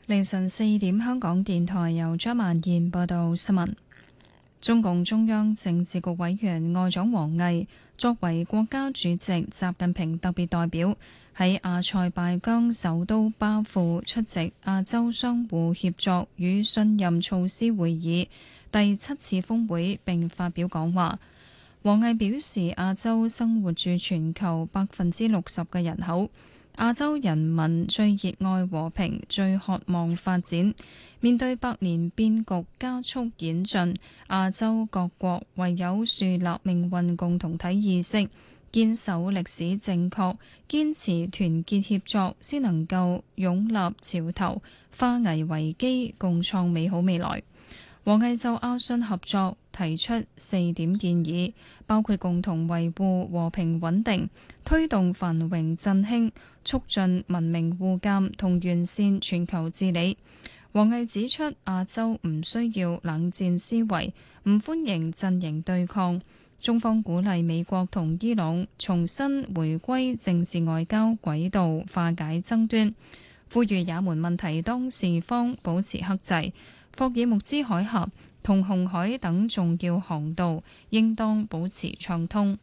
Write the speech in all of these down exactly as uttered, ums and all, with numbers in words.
凌晨四點，香港電台由張曼燕報道新聞。中共中央政治局委員外長王毅作為國家主席習近平特別代表，喺阿塞拜疆首都巴庫出席亞洲相互協作與信任措施會議第七次峰會並發表講話。王毅表示，亞洲生活住全球百分之六十嘅人口。亞洲人民最熱愛和平，最渴望發展。面對百年變局加速演進，亞洲各國唯有樹立命運共同體意識，堅守歷史正確，堅持團結協作，先能夠擁立潮頭，化危為機，共創美好未來。王毅就亞信合作提出四點建議，包括共同維護和平穩定，推動繁榮振興，促進文明互鑒同完善全球治理。王毅指出，亞洲唔需要冷戰思維，唔歡迎陣營對抗。中方鼓勵美國同伊朗重新回歸政治外交軌道，化解爭端，呼籲也門問題當事方保持克制。霍爾木茲海峽同紅海等重要航道應當保持暢通。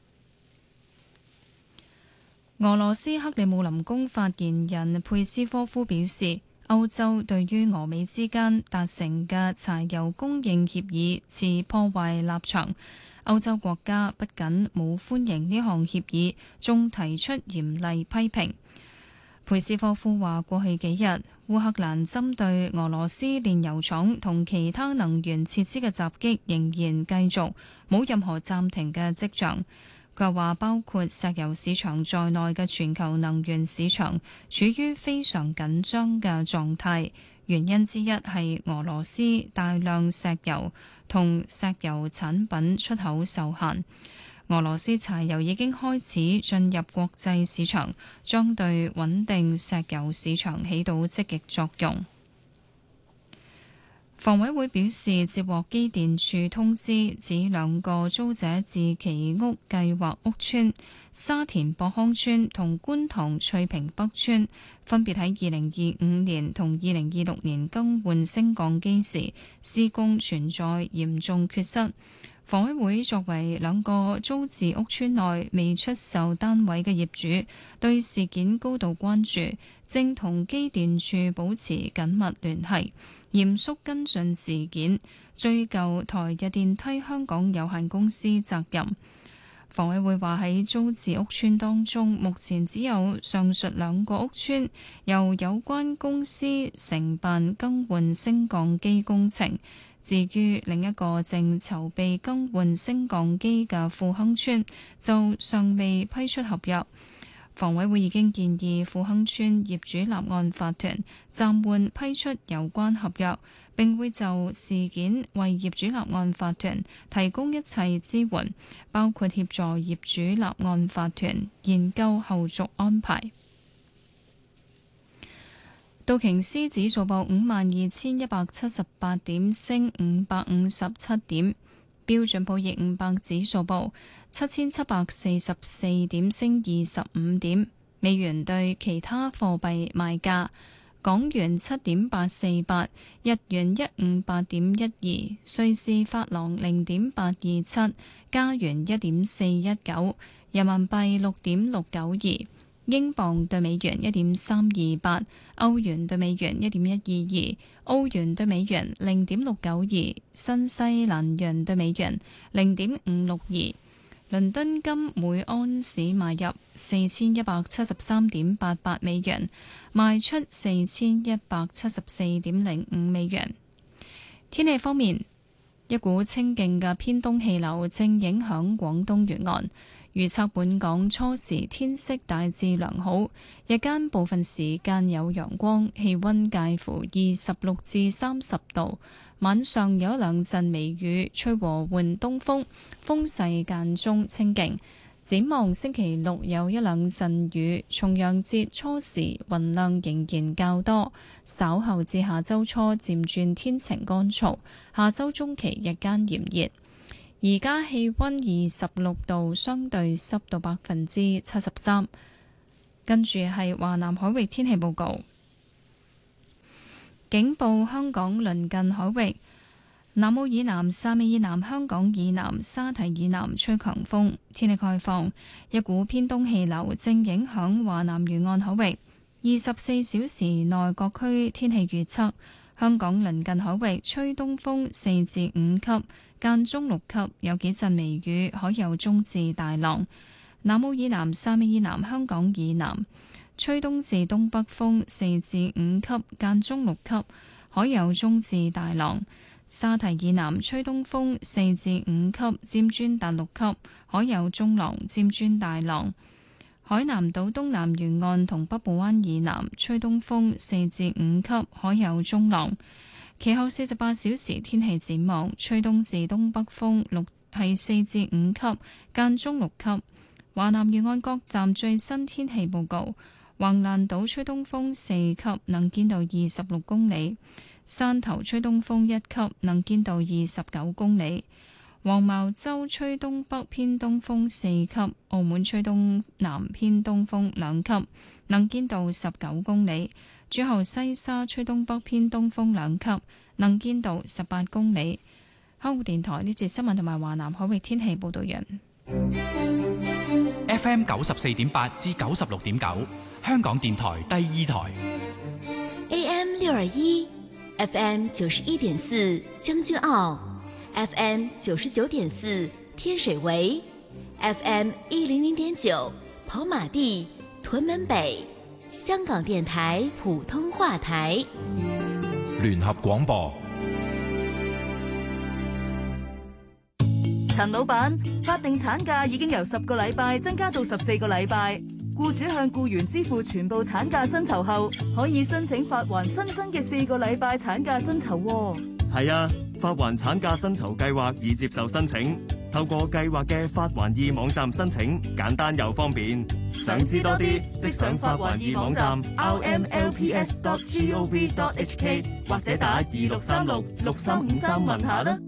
俄羅斯克里姆林宮發言人佩斯科夫表示，歐洲對於俄美之間達成嘅柴油供應協議持破壞立場。歐洲國家不僅冇歡迎呢項協議，仲提出嚴厲批評。佩斯科夫話：過去幾日，烏克蘭針對俄羅斯煉油廠同其他能源設施嘅襲擊仍然繼續，冇任何暫停嘅跡象。佢又話，包括石油市場在內嘅全球能源市場處於非常緊張嘅狀態，原因之一係俄羅斯大量石油同石油產品出口受限。俄羅斯柴油已經開始進入國際市場，將對穩定石油市場起到積極作用。房委會表示，接獲機電署通知，指兩個租者置其屋計劃屋邨沙田博康邨同觀塘翠屏北邨，分別喺二零二五年同二零二六年更換升降機時，施工存在嚴重缺失。房委會作為兩個租置屋邨內未出售單位嘅業主，對事件高度關注，正同機電署保持緊密聯繫，嚴肅跟進事件，追究台日電梯香港有限公司責任。房委會話喺租置屋邨當中，目前只有上述兩個屋邨由有關公司承辦更換升降機工程。至於另一個正籌備更換升降機嘅富亨村，就尚未批出合約。房委會已經建議富亨村業主立案法團暫緩批出有關合約，並會就事件為業主立案法團提供一切支援，包括協助業主立案法團研究後續安排。道瓊斯指數報五萬二千一百七十八點，升五百五十七點。標準普爾五百指數報七千七百四十四點，升二十五點。美元對其他貨幣賣價：港元七點八四八，日元一五八點一二，瑞士法郎零點八二七，加元一點四一九，人民幣六點六九二。英鎊對美元一點三二八，歐元對美元一點一二二，澳元對美元零點六九二，新西蘭元對美元零點五六二。倫敦金每安士買入四千一百七十三點八八美元，賣出四千一百七十四點零五美元。天氣方面，一股清勁嘅偏東氣流正影響廣東沿岸。預測本港初時天色大致良好，日間部分時間有陽光，氣溫介乎二十六至三十度。晚上有一兩陣微雨，吹和緩東風，風勢間中清勁。展望星期六有一兩陣雨，重陽節初時雲量仍然較多，稍後至下周初漸轉天晴乾燥，下周中期日間炎熱。而家氣溫二十六度，相對濕度百分之七十三。跟住係華南海域天氣報告。 警報香港鄰近海域。南澳以南、汕尾以南、香港以南、沙堤以南吹強風。天氣概況，一股偏東氣流正影響華南沿岸海域。二十四小時內各區天氣預測：香港鄰近海域吹東風四至五級，間中六級，有幾陣微雨，海有中至大浪。南澳以南、汕尾以南、香港以南吹東至東北風四至五級，間中六級，海有中至大浪。沙堤以南吹東風四至五級，尖磚達六級，海有中浪，尖磚大浪。海南島東南沿岸同北部灣以南吹東風四至五級，海有中浪。其後四十八小時天氣展望，吹東至東北風六係四至五級，間中六級。華南沿岸各站最新天氣報告：橫瀾島吹東風四級，能見度二十六公里。汕頭吹東風一級，能見度二十九公里；黃茅洲吹東北偏東風四級，澳門吹東南偏東風兩級，能見度十九公里；珠海西沙吹東北偏東風兩級，能見度十八公里。香港電台呢節新聞同埋華南海域天氣報道人。 F M 九十四點八至九十六點九，香港電台第二台。 A M 六二一。F M 九十一點四將軍澳 ，F M 九十九點四天水圍 ，F M 一零零點九跑馬地屯門北，香港電台普通話台。 聯合廣播。 陳老闆，法定產假已經由十個禮拜增加到十四個禮拜。僱主向僱員支付全部產假薪酬後，可以申請發還新增嘅四個禮拜產假薪酬。 係啊，發還產假薪酬計劃已接受申請，透過計劃嘅發還易網站申請，簡單又方便。想知多啲，即上發還易網站 r m l p s dot gov dot h k 或者打二六三六六三五三問下啦。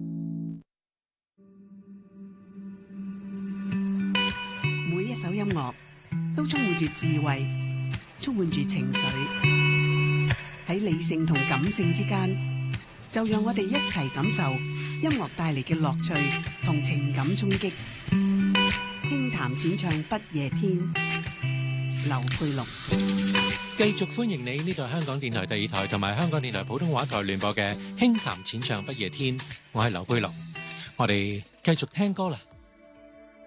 每一首音樂都充滿住智慧，充滿住情緒，喺理性同感性之間，就讓我哋一齊感受音樂帶嚟嘅樂趣同情感衝擊。輕談淺唱不夜天，劉佩祿。 繼續歡迎你，呢度係香港電台第二台同埋香港電台普通話台聯播嘅輕談淺唱不夜天，我係劉佩祿，我哋繼續聽歌啦。